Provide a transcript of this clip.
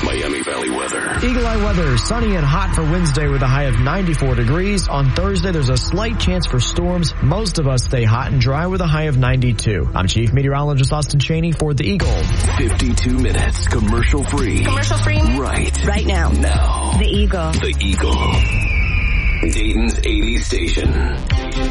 Miami Valley weather. Eagle Eye weather, sunny and hot for Wednesday with a high of 94 degrees. On Thursday, there's a slight chance for storms. Most of us stay hot and dry with a high of 92. I'm Chief Meteorologist Austin Cheney for the Eagle. 52 minutes commercial free. Commercial free? Right now. Now. The Eagle. The Eagle. Dayton's 80 station.